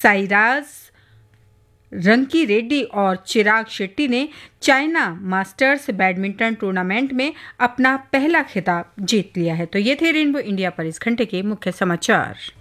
साईराज रंकी रेड्डी और चिराग शेट्टी ने China masters badminton tournament में अपना पहला खिताब जीत लिया है। तो ये थे रेनबो इंडिया पर इस घंटे के मुख्य समाचार।